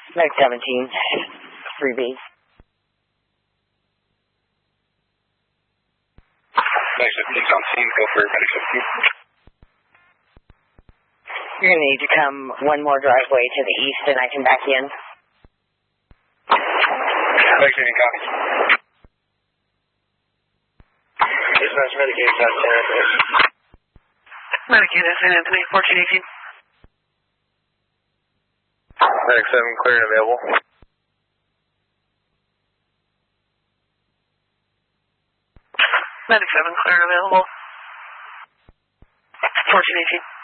Medic 17, 3B. Medic 17's on scene, go for Medic 17. You're going to need to come one more driveway to the east and I can back in. Medic 17, copy. Dispatch, Medic 8, San Anthony. Medic 8, San Anthony, 1418. Medic 7, clear and available. Medic 7, clear and available. 1418.